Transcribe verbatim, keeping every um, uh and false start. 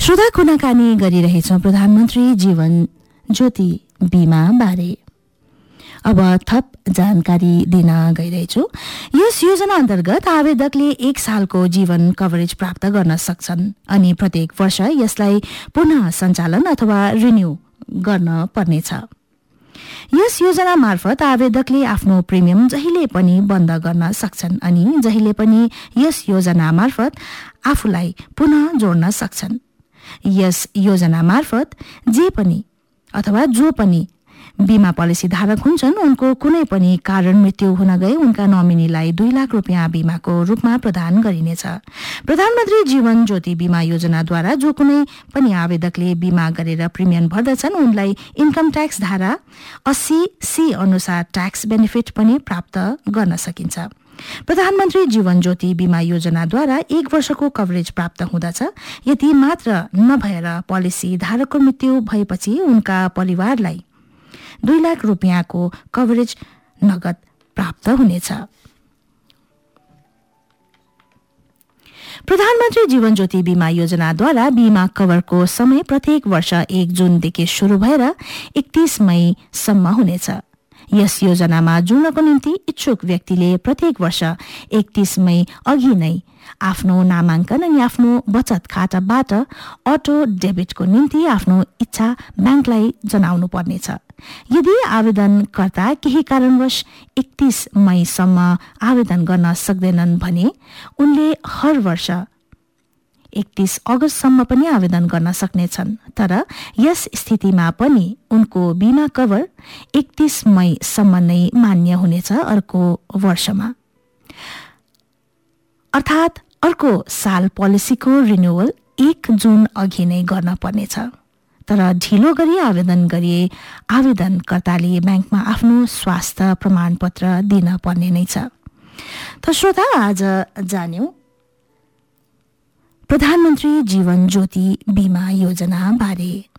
श्रोता कुराकानी गरिरहेछौँ प्रधानमन्त्री जीवन ज्योति बीमा बारे। अब थप जानकारी दिन गइरहेछु। यस योजना अन्तर्गत आवेदकले एक सालको जीवन कभरेज प्राप्त गर्न सक्छन् अनि प्रत्येक वर्ष यसलाई पुनः सञ्चालन अथवा रिन्यू गर्न पर्नेछ। यस योजना मार्फत आवेदकले आफ्नो प्रिमियम जहिले पनि बन्द गर्न सक्छन् अनि जहिले पनि यस योजना मार्फत आफूलाई पुनः जोड्न सक्छन्। यस योजना मार्फत जे पनि अथवा जो पनि बीमा पोलिसी धारक हुन्छन् उनको कुनै पनि कारण मृत्यु हुन गए उनका नोमिनीलाई दुई लाख रुपियाँ बीमाको रूपमा प्रदान गरिनेछ। प्रधानमन्त्री जीवन ज्योति बीमा योजनाद्वारा जो कुनै पनि आवेदकले बीमा गरेर प्रिमियम भर्दछन् उनलाई इन्कम ट्याक्स धारा अस्सी सी अनुसार ट्याक्स बेनिफिट पनि प्राप्त गर्न सकिन्छ। प्रधानमन्त्री जीवन ज्योति बीमा योजनाद्वारा एक वर्षको कभरेज प्राप्त हुँदछ। यति मात्र नभएर पोलिसी धारकको मृत्यु भएपछि उनका परिवारलाई दुई लाख रुपियाँको कभरेज नगद प्राप्त हुनेछ। प्रधानमन्त्री जीवन ज्योति बीमा योजनाद्वारा बीमा कभरको समय प्रत्येक वर्ष एक जुनदेखि शुरू भएर एकतीस मईसम्म हुनेछ। यस योजनामा जुड्नको निम्ति इच्छुक व्यक्तिले प्रत्येक वर्ष एकतीस मई अघि नै आफ्नो नामाङ्कन अनि आफ्नो बचत खाताबाट अटो डेबिटको निम्ति आफ्नो इच्छा ब्याङ्कलाई जनाउनु पर्नेछ। यदि आवेदनकर्ता केही कारणवश एकतीस मईसम्म आवेदन गर्न सक्दैनन् भने उनले हर वर्ष एकतीस अगस्तसम्म पनि आवेदन गर्न सक्नेछन्। तर यस स्थितिमा पनि उनको बीमा कभर एकतीस मईसम्म नै मान्य हुनेछ अर्को वर्षमा, अर्थात् अर्को साल पोलिसीको रिन्युअल एक जुन अघि नै गर्न पर्नेछ। तर ढिलो गरी आवेदन गरिए आवेदनकर्ताले ब्याङ्कमा आफ्नो स्वास्थ्य प्रमाणपत्र दिन पर्ने नै छ। त श्रोता, आज जान्यौं प्रधानमन्त्री जीवन ज्योति बीमा योजना बारे।